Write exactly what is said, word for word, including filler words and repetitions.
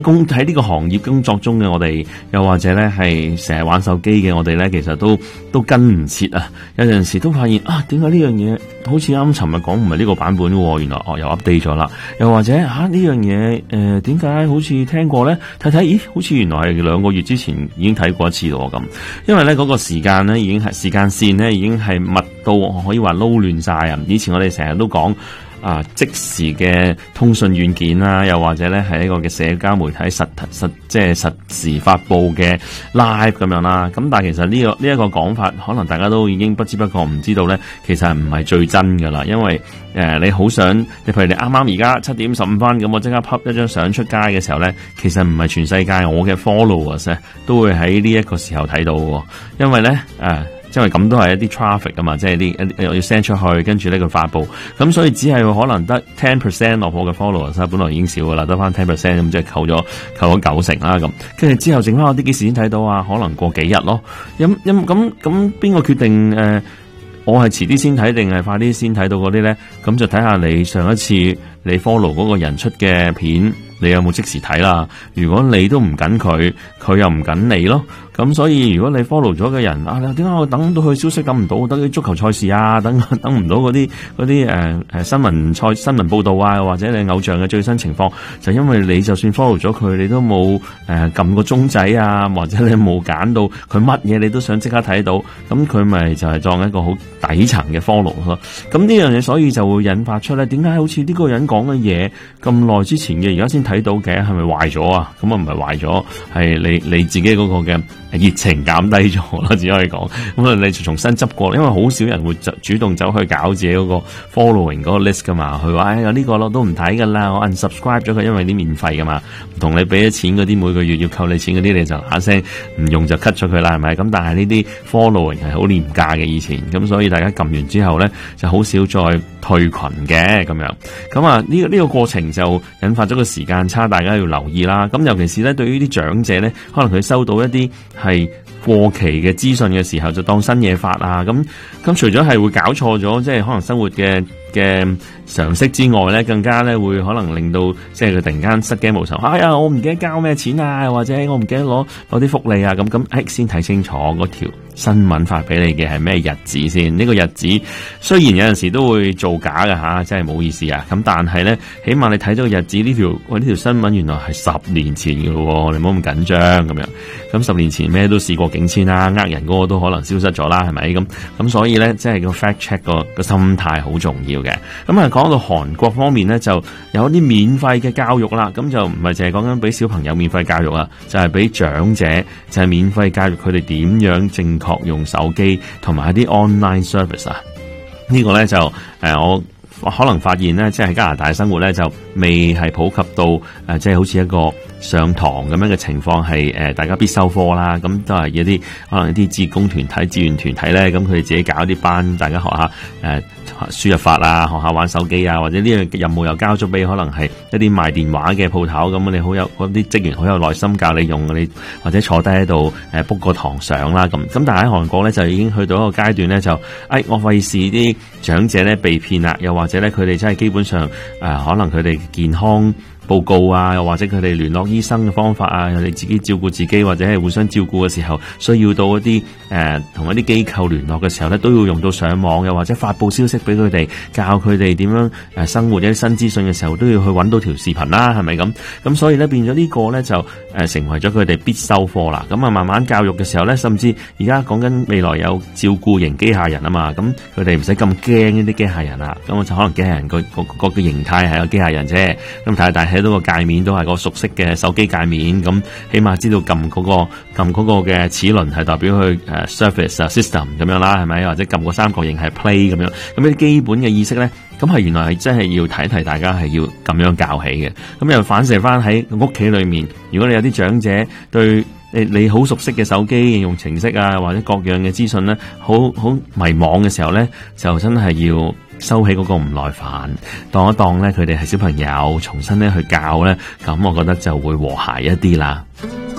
工喺呢個行業工作中嘅我哋，又或者咧係成日玩手機嘅我哋咧，其實都都跟唔切啊！有陣時都發現啊，點解呢樣嘢好似啱尋日講唔係呢個版本嘅？原來哦又 update 咗啦，又或者吓呢、啊、樣嘢誒，點、呃、解好似聽過咧？睇睇，咦，好似原來係兩個月之前已經睇過一次咯咁。因為咧嗰、那個時間咧已經係時間線咧已經係密到可以話撈亂晒啊！以前我哋成日都講。啊！即時嘅通訊軟件啦，又或者咧係一個嘅社交媒體實實即係實時發布嘅 live 咁樣啦。咁但係其實呢、這個呢一、這個講法，可能大家都已經不知不覺唔知道咧，其實唔係最真噶啦。因為誒、呃、你好想，你譬如你啱啱而家七點十五分咁，我即刻 pop 一張相出街嘅時候咧，其實唔係全世界我嘅 followers 咧都會喺呢一個時候睇到喎。因為咧誒。呃因為咁都係一啲 traffic 啊嘛，即係啲要 send 出去，跟住呢佢發布，咁所以只係可能得 ten percent 落我嘅 followers，本來已經少噶啦，得翻 ten percent 咁，即係扣咗扣咗九成啦咁，跟住之後剩翻我啲幾時先睇到啊？可能過幾日咯。咁咁咁咁邊個決定誒、呃？我係遲啲先睇定係快啲先睇到嗰啲咧？咁就睇下你上一次你 follow 嗰個人出嘅片，你有冇即時睇啦？如果你都唔緊佢，佢又唔緊你咯。咁所以如果你 follow 咗嘅人啊，點解我等到佢消息等唔到？等啲足球賽事啊，等等唔到嗰啲嗰啲誒誒新聞賽新聞報道啊，或者你偶像嘅最新情況，就因為你就算 follow 咗佢，你都冇誒撳個鐘仔啊，或者你冇揀到佢乜嘢，你都想即刻睇到，咁佢咪就係當一個好底層嘅 follow 咯。咁呢樣嘢所以就會引發出咧，點解好似呢個人講嘅嘢咁耐之前嘅，而家先睇到嘅，係咪壞咗啊？咁啊唔係壞咗，係你你自己嗰個嘅熱情減低咗啦，只可以講。咁啊，你重新執過，因為好少人會主動走去搞自己嗰個 following 嗰個 list 噶嘛。佢話哎呀呢個咯都唔睇噶啦，我 unsubscribe 咗佢，因為啲免費噶嘛，唔同你俾咗錢嗰啲每個月要扣你錢嗰啲，你就嗱聲唔用就 cut 咗佢啦，係咪？咁但係呢啲 following 係好廉價嘅以前，咁所以大家撳完之後咧就好少再退群嘅咁樣。咁啊呢個呢個過程就引發咗個時間差，大家要留意啦。咁尤其是咧對於啲長者咧，可能佢收到一啲係過期嘅資訊嘅時候，就當新嘢發啊！咁咁除咗係會搞錯咗，即係可能生活嘅嘅常識之外咧，更加咧會可能令到即係佢突然間失驚無神。哎呀，我唔記得交咩錢啊，或者我唔記得攞攞啲福利啊，咁咁，誒先睇清楚嗰條新聞發俾你嘅係咩日子先。呢個日子雖然有陣時都會造假㗎吓，真係冇意思啊！咁但係咧，起碼你睇到個日子呢條喂呢條新聞原來係十年前嘅喎，你唔好咁緊張咁樣。咁十年前咩都試過境遷啦，呃人嗰個都可能消失咗啦，係咪？咁咁所以咧，即係個 fact check 個個心態好重要嘅。咁啊，講到韓國方面咧，就有啲免費嘅教育啦。咁就唔係淨係講緊俾小朋友免費教育啊，就係俾長者就係免費教育佢哋點樣正確用手機同埋一啲 online service 啊。呢個咧就誒我。可能發現咧，即係喺加拿大生活咧，就未係普及到誒、呃，即係好似一個上堂咁樣嘅情況，係誒、呃、大家必修課啦。咁都係一啲可能一啲志工團體、志願團體咧，咁佢哋自己搞啲班，大家學下誒、呃、輸入法啊，學下玩手機啊，或者呢樣任務又交咗俾可能係一啲賣電話嘅鋪頭，咁你好有嗰啲職員好有耐心教你用，你或者坐低喺度誒 book 個堂上啦咁。咁但係喺韓國咧就已經去到一個階段咧，就誒、哎、我費事啲長者咧被騙啦，又或者或者咧，佢哋真係基本上誒、呃，可能佢哋健康報告啊，又或者佢哋聯絡醫生嘅方法啊，佢哋自己照顧自己，或者係互相照顧嘅時候，需要到一啲誒同一啲機構聯絡嘅時候咧，都要用到上網，又或者發佈消息俾佢哋，教佢哋點樣誒生活一啲新資訊嘅時候，都要去揾到條視頻啦，係咪咁？咁所以咧變咗呢個咧就誒、呃、成為咗佢哋必修課啦。咁啊慢慢教育嘅時候咧，甚至而家講緊未來有照顧型機械人啊嘛，咁佢哋唔使咁驚呢啲機械人啊，咁我就可能機械人個個個嘅形態係個機械人啫，咁但係但係睇到個界面都係個熟悉嘅手機界面，咁起碼知道撳嗰、那個撳嗰個嘅齒輪係代表去誒、uh, service 啊 system 咁樣啦，係咪？或者撳個三角形係 play 咁樣，咁啲基本嘅意識咧，咁係原來係真係要提提大家係要咁樣教起嘅。咁又反射翻喺屋企裏面，如果你有啲長者對你你好熟悉嘅手機應用程式啊，或者各樣嘅資訊咧，好好迷惘嘅時候咧，就真係要收起嗰個唔耐煩，當一當咧佢哋係小朋友，重新咧去教咧，咁我覺得就會和諧一啲啦。